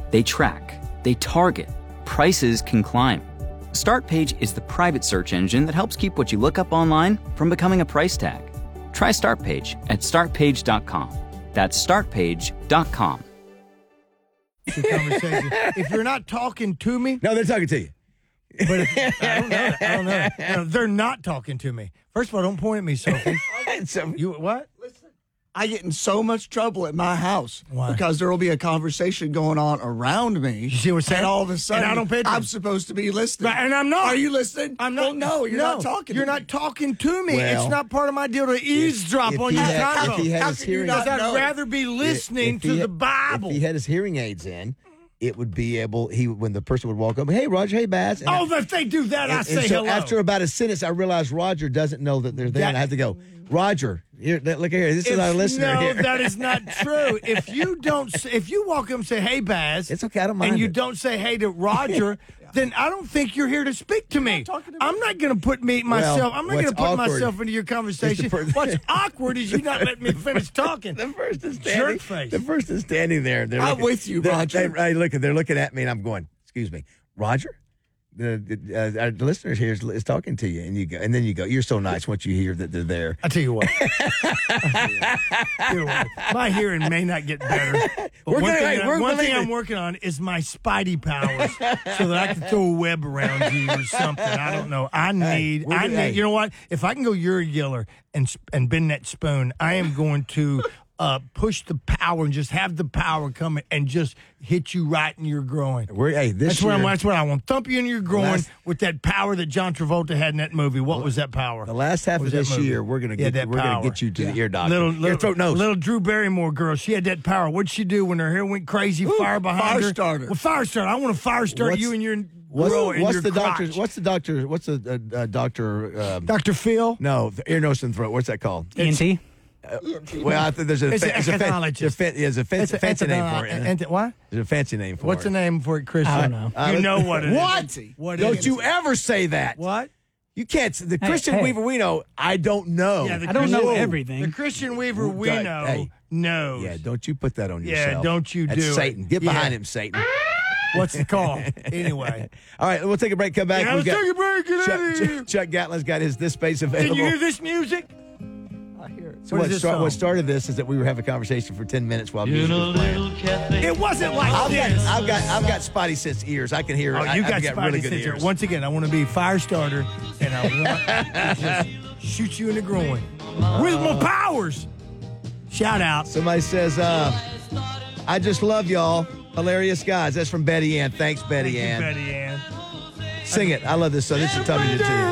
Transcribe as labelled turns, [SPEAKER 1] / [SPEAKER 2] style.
[SPEAKER 1] They track, they target, prices can climb. Startpage is the private search engine that helps keep what you look up online from becoming a price tag. Try Startpage at startpage.com. That's startpage.com.
[SPEAKER 2] Conversation. If you're not talking to me,
[SPEAKER 3] No, they're talking to you.
[SPEAKER 2] but I don't know. No, they're not talking to me. First of all, don't point at me, Sophie.
[SPEAKER 3] So,
[SPEAKER 2] You what?
[SPEAKER 4] I get in so much trouble at my house
[SPEAKER 2] Why?
[SPEAKER 4] because there will be a conversation going on around me.
[SPEAKER 2] You see what I'm saying?
[SPEAKER 4] And all of a sudden,
[SPEAKER 2] And I don't pay attention.
[SPEAKER 4] I'm supposed to be listening.
[SPEAKER 2] Right, and I'm not.
[SPEAKER 4] Are you listening?
[SPEAKER 2] I'm not.
[SPEAKER 4] Well, no, you're not talking.
[SPEAKER 2] You're
[SPEAKER 4] to
[SPEAKER 2] not
[SPEAKER 4] me.
[SPEAKER 2] talking to me.
[SPEAKER 3] Well,
[SPEAKER 2] it's not part of my deal to eavesdrop
[SPEAKER 3] if
[SPEAKER 2] on
[SPEAKER 3] he
[SPEAKER 2] your
[SPEAKER 3] had-
[SPEAKER 2] convo.
[SPEAKER 3] if he had
[SPEAKER 4] How
[SPEAKER 3] his
[SPEAKER 4] can you
[SPEAKER 3] hearing
[SPEAKER 4] not
[SPEAKER 2] Because I'd
[SPEAKER 4] know?
[SPEAKER 2] rather be listening
[SPEAKER 3] if
[SPEAKER 2] to
[SPEAKER 3] he
[SPEAKER 2] the
[SPEAKER 3] had-
[SPEAKER 2] Bible.
[SPEAKER 3] If he had his hearing aids in, it would be able. When the person would walk up, hey Roger, hey Baz. And
[SPEAKER 2] Oh, if they do that, I
[SPEAKER 3] and
[SPEAKER 2] say
[SPEAKER 3] so
[SPEAKER 2] hello.
[SPEAKER 3] after about a sentence, I realized Roger doesn't know that they're there, and I have to go, Roger, here, look here. This is our listener
[SPEAKER 2] no,
[SPEAKER 3] here.
[SPEAKER 2] that is not true. If you walk up and say, "Hey, Baz,"
[SPEAKER 3] It's okay, I don't mind
[SPEAKER 2] and you
[SPEAKER 3] it.
[SPEAKER 2] don't say, "Hey" to Roger, then I don't think you're here to speak to me. I'm not going to put myself. I'm not going to
[SPEAKER 3] what's
[SPEAKER 2] put
[SPEAKER 3] awkward
[SPEAKER 2] myself into your conversation.
[SPEAKER 3] is the per-
[SPEAKER 2] What's awkward is you not letting me finish talking.
[SPEAKER 3] The person standing,
[SPEAKER 2] Jerk face.
[SPEAKER 3] The person standing there. They're
[SPEAKER 4] I'm
[SPEAKER 3] looking-
[SPEAKER 4] with you,
[SPEAKER 3] they're-
[SPEAKER 4] Roger.
[SPEAKER 3] They're looking at me, and I'm going, "Excuse me, Roger." Our listener here is talking to you, and then you go. You're so nice once you hear that they're there.
[SPEAKER 2] I tell you what. My hearing may not get better. But one thing I'm working on is my spidey powers so that I can throw a web around you or something. I don't know. I need. You know what? If I can go Uri Geller and bend that spoon, I am going to push the power and just have the power come and just hit you right in your groin. That's what I want. Thump you in your groin with that power that John Travolta had in that movie. What was that power?
[SPEAKER 3] The last half of this year, we're gonna get you to the ear doctor. Ear, throat, nose.
[SPEAKER 2] Little Drew Barrymore girl, she had that power. What'd she do when her hair went crazy? Fire behind her.
[SPEAKER 4] Fire starter.
[SPEAKER 2] Well, fire starter. I want to fire start you and your
[SPEAKER 3] What's the doctor?
[SPEAKER 2] Dr. Phil?
[SPEAKER 3] No, the ear, nose, and throat. What's that called?
[SPEAKER 1] ENT?
[SPEAKER 3] Well, I think there's
[SPEAKER 2] It's an echologist.
[SPEAKER 3] There's a fancy name for it.
[SPEAKER 2] What?
[SPEAKER 3] There's a fancy name for it.
[SPEAKER 2] What's the name for it, Chris?
[SPEAKER 1] I don't know.
[SPEAKER 2] You know what it is.
[SPEAKER 3] What? Don't you ever say that.
[SPEAKER 2] What?
[SPEAKER 3] You can't. The Christian Weaver we know, I don't know.
[SPEAKER 2] Yeah,
[SPEAKER 1] I don't know everything.
[SPEAKER 2] The Christian Weaver we know knows.
[SPEAKER 3] Yeah, don't you put that on yourself.
[SPEAKER 2] Yeah, don't you
[SPEAKER 3] That's
[SPEAKER 2] do it.
[SPEAKER 3] Satan. Get behind him, Satan.
[SPEAKER 2] What's the call? Anyway.
[SPEAKER 3] All right, we'll take a break, come back.
[SPEAKER 2] Yeah, let's take a break. Get out of here.
[SPEAKER 3] Chuck Gatlin's got this space available.
[SPEAKER 2] Can you hear this music?
[SPEAKER 4] I hear it.
[SPEAKER 3] So
[SPEAKER 2] What is this song?
[SPEAKER 3] what started this is that we were having a conversation for 10 minutes while music was playing.
[SPEAKER 2] It wasn't like this.
[SPEAKER 3] I've got spidey sense ears. I can hear.
[SPEAKER 2] Oh, you
[SPEAKER 3] I've
[SPEAKER 2] got
[SPEAKER 3] really
[SPEAKER 2] spidey
[SPEAKER 3] good
[SPEAKER 2] sense.
[SPEAKER 3] ears.
[SPEAKER 2] Once again, I want to be fire starter, and I want to just shoot you in the groin with my powers. Shout out.
[SPEAKER 3] Somebody says, "I just love y'all, hilarious guys." That's from Betty Ann. Thanks, Betty
[SPEAKER 2] Thank you,
[SPEAKER 3] Ann.
[SPEAKER 2] Betty Ann.
[SPEAKER 3] Sing it. I love this song. This is tough to do.